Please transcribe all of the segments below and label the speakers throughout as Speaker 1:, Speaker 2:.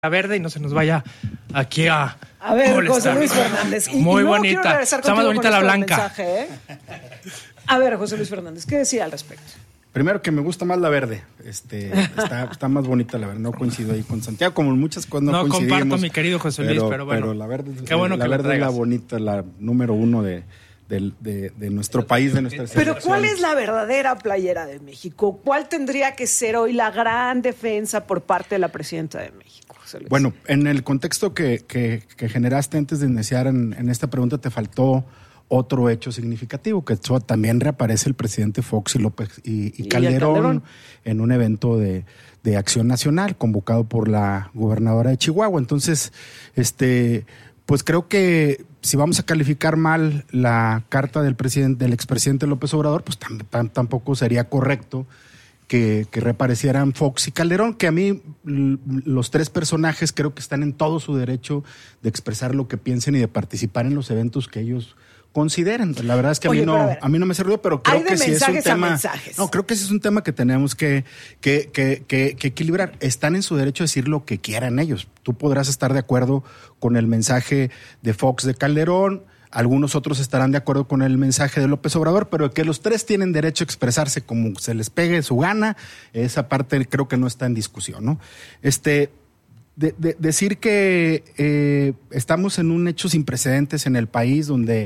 Speaker 1: verde y no se nos vaya aquí a
Speaker 2: ver,
Speaker 1: molestar.
Speaker 2: José Luis Fernández.
Speaker 1: Muy bonita. Está más bonita la blanca.
Speaker 2: Mensaje, ¿eh? A ver, José Luis Fernández, ¿qué decía al respecto?
Speaker 3: Primero que me gusta más la verde. Está más bonita la verde. No coincido ahí con Santiago, como en muchas cosas no coincidimos.
Speaker 1: No comparto, mi querido José Luis, pero bueno.
Speaker 3: Pero la verde,
Speaker 1: qué bueno
Speaker 3: la
Speaker 1: que
Speaker 3: verde es la bonita, la número uno de nuestro país, de nuestra
Speaker 2: Pero ¿cuál es la verdadera playera de México? ¿Cuál tendría que ser hoy la gran defensa por parte de la presidenta de México, José Luis?
Speaker 3: Bueno, en el contexto que generaste antes de iniciar en esta pregunta, te faltó otro hecho significativo, que también reaparece el presidente Fox y López y Calderón en un evento de Acción Nacional convocado por la gobernadora de Chihuahua. Entonces, pues creo que si vamos a calificar mal la carta del expresidente López Obrador, pues tampoco sería correcto que reaparecieran Fox y Calderón, que a mí los tres personajes creo que están en todo su derecho de expresar lo que piensen y de participar en los eventos que ellos consideren. La verdad es que a mí no me hace ruido, pero creo que sí es un tema. No, creo que sí es un tema que tenemos que equilibrar. Están en su derecho a decir lo que quieran ellos. Tú podrás estar de acuerdo con el mensaje de Fox, de Calderón. Algunos otros estarán de acuerdo con el mensaje de López Obrador, pero que los tres tienen derecho a expresarse como se les pegue su gana, esa parte creo que no está en discusión, ¿no? Decir que estamos en un hecho sin precedentes en el país donde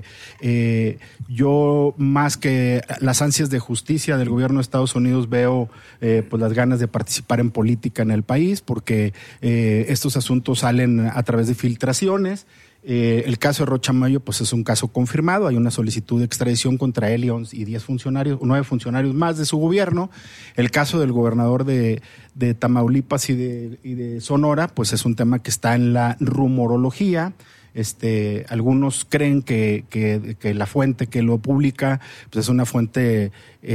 Speaker 3: yo, más que las ansias de justicia del gobierno de Estados Unidos, veo pues las ganas de participar en política en el país, porque estos asuntos salen a través de filtraciones. El caso de Rocha Moya pues es un caso confirmado, hay una solicitud de extradición contra él y 9 funcionarios más de su gobierno. El caso del gobernador de Tamaulipas y de Sonora pues es un tema que está en la rumorología. Algunos creen que la fuente que lo publica pues es una fuente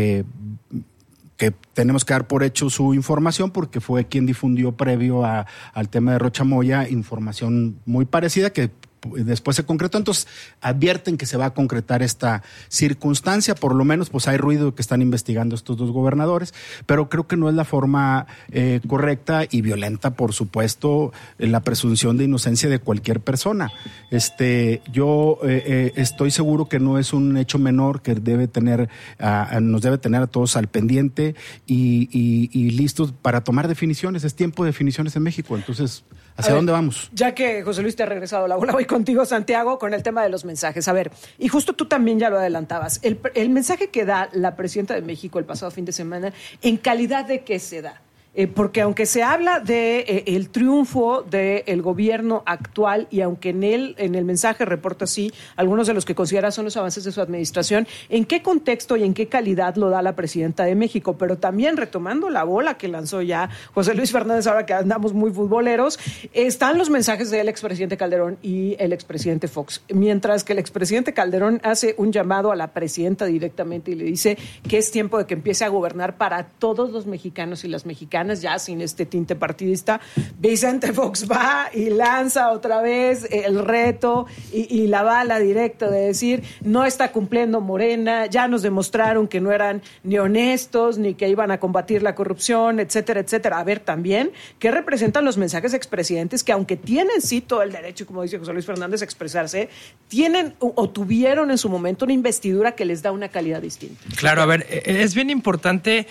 Speaker 3: que tenemos que dar por hecho su información, porque fue quien difundió previo al tema de Rocha Moya información muy parecida que después se concretó. Entonces advierten que se va a concretar esta circunstancia, por lo menos pues hay ruido de que están investigando estos dos gobernadores, pero creo que no es la forma correcta y violenta, por supuesto, la presunción de inocencia de cualquier persona. Yo estoy seguro que no es un hecho menor que nos debe tener a todos al pendiente y listos para tomar definiciones. Es tiempo de definiciones en México. Entonces, ¿hacia dónde vamos?
Speaker 2: Ya que José Luis te ha regresado la bola, voy contigo, Santiago, con el tema de los mensajes. A ver, y justo tú también ya lo adelantabas. El mensaje que da la presidenta de México el pasado fin de semana, ¿en calidad de qué se da? Porque aunque se habla de el triunfo del gobierno actual y aunque en el mensaje reporta así algunos de los que considera son los avances de su administración, ¿en qué contexto y en qué calidad lo da la presidenta de México? Pero también retomando la bola que lanzó ya José Luis Fernández, ahora que andamos muy futboleros, están los mensajes del expresidente Calderón y el expresidente Fox. Mientras que el expresidente Calderón hace un llamado a la presidenta directamente y le dice que es tiempo de que empiece a gobernar para todos los mexicanos y las mexicanas, ya sin este tinte partidista. Vicente Fox va y lanza otra vez el reto y la bala directa de decir, no está cumpliendo Morena, ya nos demostraron que no eran ni honestos, ni que iban a combatir la corrupción, etcétera, etcétera. A ver también qué representan los mensajes de expresidentes que, aunque tienen sí todo el derecho, como dice José Luis Fernández, a expresarse, tienen o tuvieron en su momento una investidura que les da una calidad distinta.
Speaker 1: Claro, a ver, es bien importante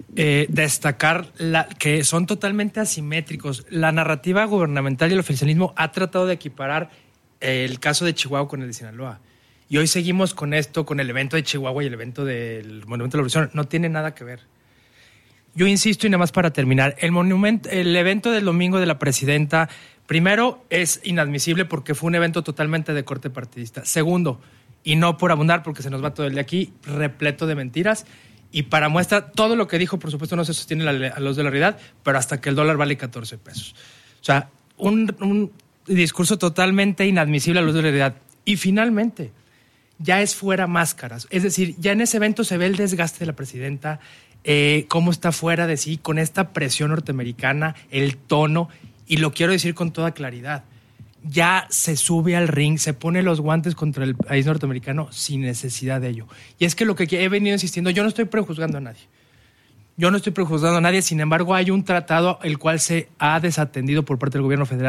Speaker 1: destacar que son totalmente asimétricos. La narrativa gubernamental y el oficialismo ha tratado de equiparar el caso de Chihuahua con el de Sinaloa. Y hoy seguimos con esto, con el evento de Chihuahua y el evento del Monumento de la Revolución. No tiene nada que ver. Yo insisto, y nada más para terminar, el evento del domingo de la presidenta, primero, es inadmisible porque fue un evento totalmente de corte partidista. Segundo, y no por abundar porque se nos va todo el de aquí, repleto de mentiras. Y para muestra, todo lo que dijo, por supuesto, no se sostiene a la luz de la realidad, pero hasta que el dólar vale 14 pesos. O sea, un discurso totalmente inadmisible a la luz de la realidad. Y finalmente, ya es fuera máscaras. Es decir, ya en ese evento se ve el desgaste de la presidenta, cómo está fuera de sí, con esta presión norteamericana, el tono, y lo quiero decir con toda claridad. Ya se sube al ring, se pone los guantes contra el país norteamericano sin necesidad de ello. Y es que lo que he venido insistiendo, yo no estoy prejuzgando a nadie. Yo no estoy prejuzgando a nadie, sin embargo, hay un tratado el cual se ha desatendido por parte del gobierno federal